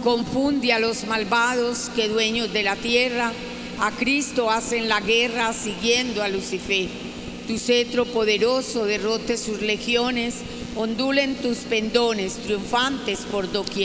Confunde a los malvados que dueños de la tierra a Cristo hacen la guerra siguiendo a Lucifer. Tu cetro poderoso derrote sus legiones, ondulen tus pendones triunfantes por doquier.